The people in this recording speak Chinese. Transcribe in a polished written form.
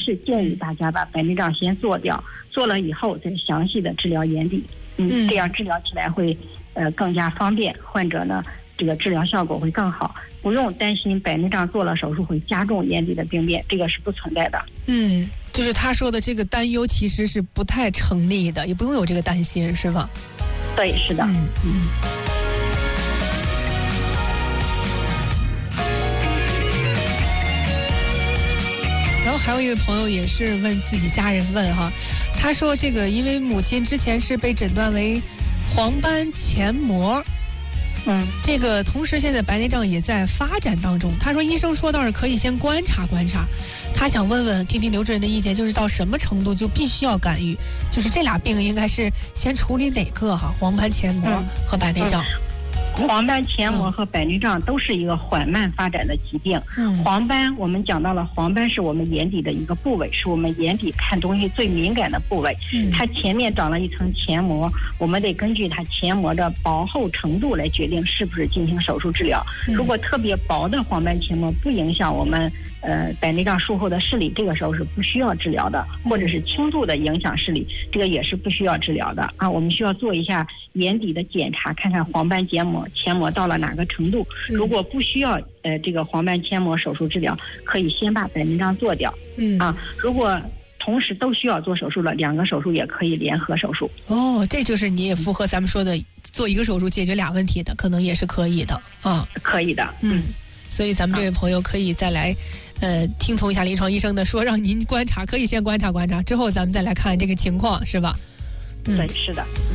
是建议大家把白内障先做掉，做了以后再详细的治疗眼底，这样治疗起来会更加方便，患者呢这个治疗效果会更好，不用担心白内障做了手术会加重眼底的病变，这个是不存在的。 就是他说的这个担忧其实是不太成立的，也不用有这个担心，是吧？ 对，是的。 然后还有一位朋友也是问自己家人问哈，他说这个因为母亲之前是被诊断为黄斑前膜，这个同时现在白内障也在发展当中。他说医生说倒是可以先观察观察，他想问问听听刘主任的意见，就是到什么程度就必须要干预，就是这俩病应该是先处理哪个哈？黄斑前膜和白内障。 黄斑前膜和白内障都是一个缓慢发展的疾病。黄斑我们讲到了，黄斑是我们眼底的一个部位，是我们眼底看东西最敏感的部位。它前面长了一层前膜，我们得根据它前膜的薄厚程度来决定是不是进行手术治疗。如果特别薄的黄斑前膜不影响我们白内障术后的视力，这个时候是不需要治疗的，或者是轻度的影响视力，这个也是不需要治疗的啊。我们需要做一下眼底的检查，看看黄斑前膜到了哪个程度。如果不需要这个黄斑前膜手术治疗，可以先把白内障做掉。如果同时都需要做手术了，两个手术也可以联合手术。 这就是你也符合咱们说的做一个手术解决俩问题的，可能也是可以的啊。 可以的。 所以咱们这位朋友可以再来听从一下临床医生的说，让您观察，可以先观察观察，之后咱们再来看这个情况，是吧？ 对，是的。